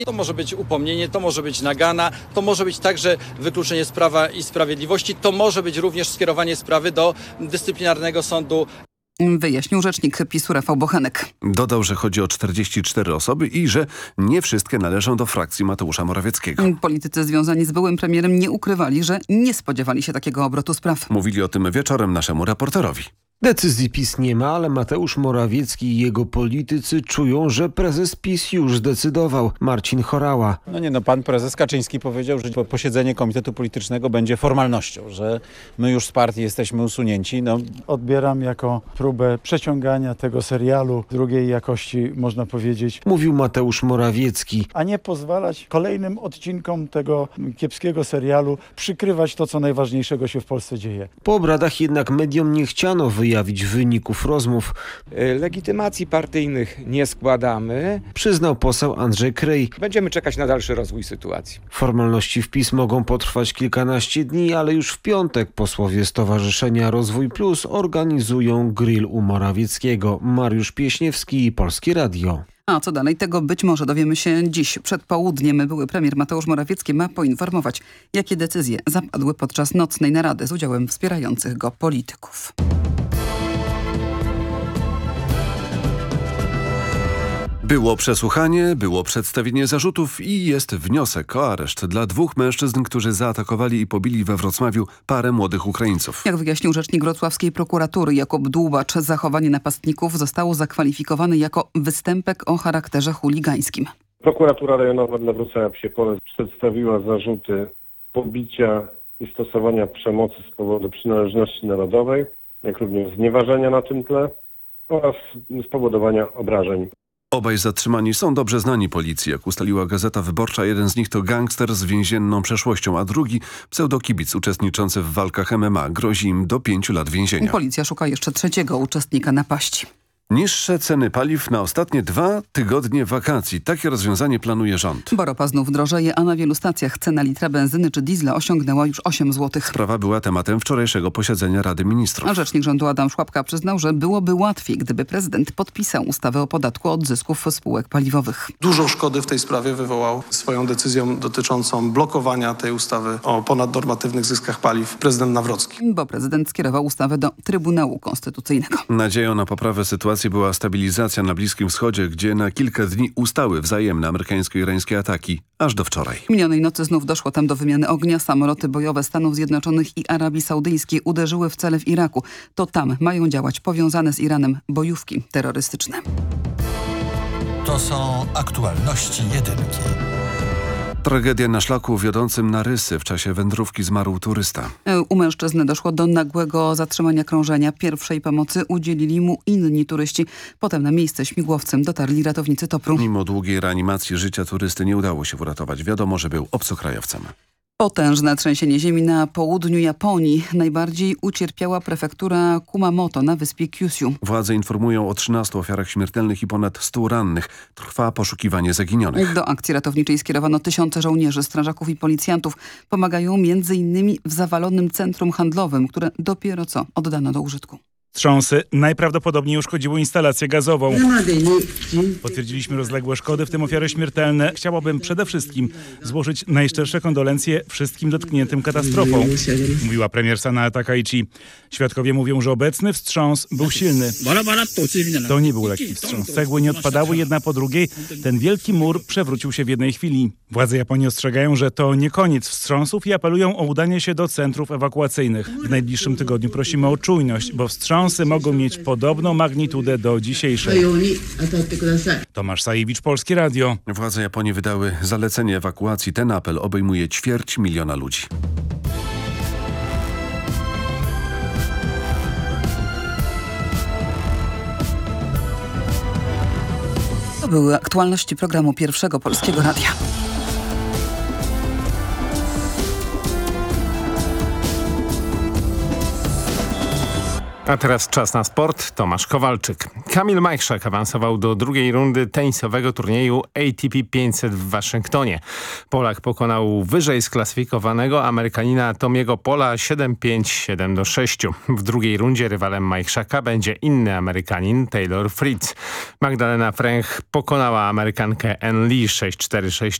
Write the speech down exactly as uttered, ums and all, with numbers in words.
To może być upomnienie, to może być nagana, to może być także wykluczenie z Prawa i Sprawiedliwości, to może być również skierowanie sprawy do dyscyplinarnego sądu. Wyjaśnił rzecznik PiS-u Rafał Bochenek. Dodał, że chodzi o czterdzieści cztery osoby i że nie wszystkie należą do frakcji Mateusza Morawieckiego. Politycy związani z byłym premierem nie ukrywali, że nie spodziewali się takiego obrotu spraw. Mówili o tym wieczorem naszemu reporterowi. Decyzji PiS nie ma, ale Mateusz Morawiecki i jego politycy czują, że prezes PiS już zdecydował. Marcin Horała. No nie no, pan prezes Kaczyński powiedział, że posiedzenie Komitetu Politycznego będzie formalnością, że my już z partii jesteśmy usunięci. No. Odbieram jako próbę przeciągania tego serialu drugiej jakości, można powiedzieć. Mówił Mateusz Morawiecki. A nie pozwalać kolejnym odcinkom tego kiepskiego serialu przykrywać to, co najważniejszego się w Polsce dzieje. Po obradach jednak mediom nie chciano wyjaśnić wyjawić wyników rozmów. Legitymacji partyjnych nie składamy, przyznał poseł Andrzej Kryj. Będziemy czekać na dalszy rozwój sytuacji. Formalności w PiS mogą potrwać kilkanaście dni, ale już w piątek posłowie Stowarzyszenia Rozwój Plus organizują grill u Morawieckiego. Mariusz Pieśniewski, Polskie Radio. A co dalej? Tego być może dowiemy się dziś. Przed południem były premier Mateusz Morawiecki ma poinformować, jakie decyzje zapadły podczas nocnej narady z udziałem wspierających go polityków. Było przesłuchanie, było przedstawienie zarzutów i jest wniosek o areszt dla dwóch mężczyzn, którzy zaatakowali i pobili we Wrocławiu parę młodych Ukraińców. Jak wyjaśnił rzecznik wrocławskiej prokuratury Jakub Dłubacz, zachowanie napastników zostało zakwalifikowane jako występek o charakterze chuligańskim. Prokuratura rejonowa dla Wrocławia Psie-Pole przedstawiła zarzuty pobicia i stosowania przemocy z powodu przynależności narodowej, jak również znieważenia na tym tle oraz spowodowania obrażeń. Obaj zatrzymani są dobrze znani policji. Jak ustaliła Gazeta Wyborcza, jeden z nich to gangster z więzienną przeszłością, a drugi pseudokibic uczestniczący w walkach M M A. Grozi im do pięciu lat więzienia. Policja szuka jeszcze trzeciego uczestnika napaści. Niższe ceny paliw na ostatnie dwa tygodnie wakacji. Takie rozwiązanie planuje rząd. Bo ropa znów drożeje, a na wielu stacjach cena litra benzyny czy diesla osiągnęła już osiem złotych. Sprawa była tematem wczorajszego posiedzenia Rady Ministrów. A rzecznik rządu Adam Szłapka przyznał, że byłoby łatwiej, gdyby prezydent podpisał ustawę o podatku od zysków spółek paliwowych. Dużo szkody w tej sprawie wywołał swoją decyzją dotyczącą blokowania tej ustawy o ponadnormatywnych zyskach paliw prezydent Nawrocki. Bo prezydent skierował ustawę do Trybunału Konstytucyjnego. Nadzieją na poprawę sytuacji była stabilizacja na Bliskim Wschodzie, gdzie na kilka dni ustały wzajemne amerykańsko-irańskie ataki, aż do wczoraj. Minionej nocy znów doszło tam do wymiany ognia. Samoloty bojowe Stanów Zjednoczonych i Arabii Saudyjskiej uderzyły w cele w Iraku. To tam mają działać powiązane z Iranem bojówki terrorystyczne. To są aktualności jedynki. Tragedia na szlaku wiodącym na Rysy. W czasie wędrówki zmarł turysta. U mężczyzny doszło do nagłego zatrzymania krążenia. Pierwszej pomocy udzielili mu inni turyści. Potem na miejsce śmigłowcem dotarli ratownicy Topru. Mimo długiej reanimacji życia turysty nie udało się uratować. Wiadomo, że był obcokrajowcem. Potężne trzęsienie ziemi na południu Japonii. Najbardziej ucierpiała prefektura Kumamoto na wyspie Kyushu. Władze informują o trzynastu ofiarach śmiertelnych i ponad stu rannych. Trwa poszukiwanie zaginionych. Do akcji ratowniczej skierowano tysiące żołnierzy, strażaków i policjantów. Pomagają między innymi w zawalonym centrum handlowym, które dopiero co oddano do użytku. Wstrząsy najprawdopodobniej uszkodziły instalację gazową. Potwierdziliśmy rozległe szkody, w tym ofiary śmiertelne. Chciałabym przede wszystkim złożyć najszczersze kondolencje wszystkim dotkniętym katastrofą, mówiła premier Sanae Takaichi. Świadkowie mówią, że obecny wstrząs był silny. To nie był lekki wstrząs. Cegły nie odpadały jedna po drugiej. Ten wielki mur przewrócił się w jednej chwili. Władze Japonii ostrzegają, że to nie koniec wstrząsów i apelują o udanie się do centrów ewakuacyjnych. W najbliższym tygodniu prosimy o czujność, bo wstrząs Wstrząsy mogą mieć podobną magnitudę do dzisiejszej. Tomasz Sajewicz, Polskie Radio. Władze Japonii wydały zalecenie ewakuacji. Ten apel obejmuje ćwierć miliona ludzi. To były aktualności programu Pierwszego Polskiego Radia. A teraz czas na sport. Tomasz Kowalczyk. Kamil Majchrzak awansował do drugiej rundy tenisowego turnieju A T P pięćset w Waszyngtonie. Polak pokonał wyżej sklasyfikowanego Amerykanina Tomiego Pola siedem pięć, siedem do sześciu. W drugiej rundzie rywalem Majchrzaka będzie inny Amerykanin Taylor Fritz. Magdalena Fręch pokonała Amerykankę Ann Lee sześć cztery, sześć